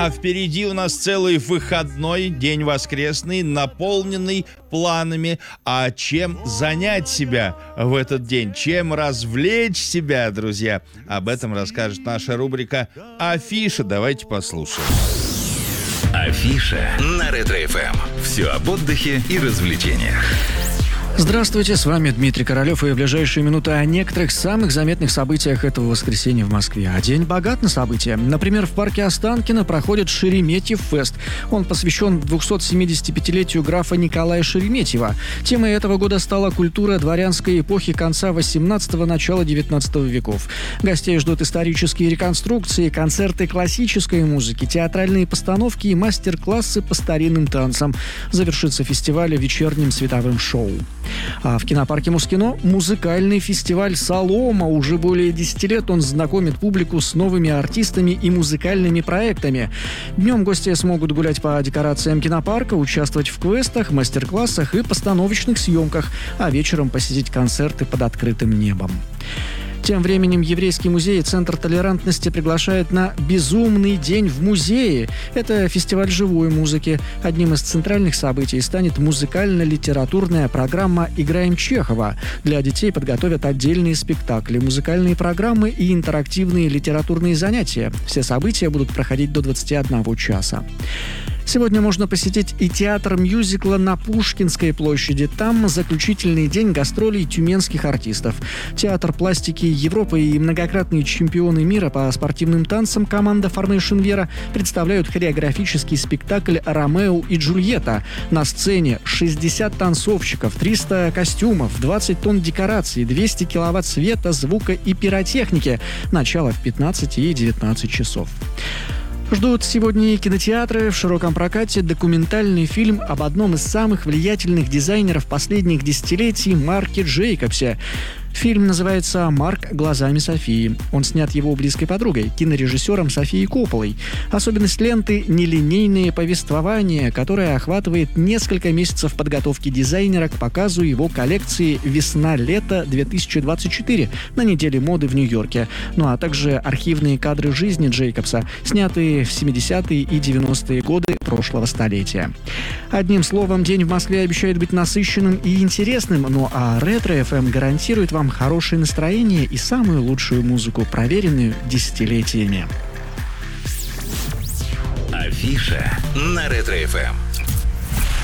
А впереди у нас целый выходной, день воскресный, наполненный планами. А чем занять себя в этот день? Чем развлечь себя, друзья? Об этом расскажет наша рубрика «Афиша». Давайте послушаем. Афиша на Ретро-ФМ. Все об отдыхе и развлечениях. Здравствуйте, с вами Дмитрий Королёв, и в ближайшие минуты о некоторых самых заметных событиях этого воскресенья в Москве. А день богат на события. Например, в парке Останкино проходит Шереметьев-фест. Он посвящен 275-летию графа Николая Шереметьева. Темой этого года стала культура дворянской эпохи конца 18-го, начала 19 веков. Гостей ждут исторические реконструкции, концерты классической музыки, театральные постановки и мастер-классы по старинным танцам. Завершится фестиваль вечерним световым шоу. А в кинопарке Мускино музыкальный фестиваль «Солома». Уже более 10 лет он знакомит публику с новыми артистами и музыкальными проектами. Днем гости смогут гулять по декорациям кинопарка, участвовать в квестах, мастер-классах и постановочных съемках, а вечером посетить концерты под открытым небом. Тем временем Еврейский музей и Центр толерантности приглашают на «Безумный день в музее». Это фестиваль живой музыки. Одним из центральных событий станет музыкально-литературная программа «Играем Чехова». Для детей подготовят отдельные спектакли, музыкальные программы и интерактивные литературные занятия. Все события будут проходить до 21 часа. Сегодня можно посетить и театр мюзикла на Пушкинской площади. Там заключительный день гастролей тюменских артистов. Театр пластики Европы и многократные чемпионы мира по спортивным танцам команда Formation Вера представляют хореографический спектакль «Ромео и Джульетта». На сцене 60 танцовщиков, 300 костюмов, 20 тонн декораций, 200 киловатт света, звука и пиротехники. Начало в 15 и 19 часов. Ждут сегодня и кинотеатры. В широком прокате документальный фильм об одном из самых влиятельных дизайнеров последних десятилетий Марке Джейкобсе. Фильм называется «Марк глазами Софии». Он снят его близкой подругой, кинорежиссером Софией Копполой. Особенность ленты – нелинейное повествование, которое охватывает несколько месяцев подготовки дизайнера к показу его коллекции «Весна-лето 2024» на неделе моды в Нью-Йорке. Ну а также архивные кадры жизни Джейкобса, снятые в 70-е и 90-е годы прошлого столетия. Одним словом, день в Москве обещает быть насыщенным и интересным, ну а Ретро-ФМ гарантирует вам хорошее настроение и самую лучшую музыку, проверенную десятилетиями. Афиша на Ретро-ФМ.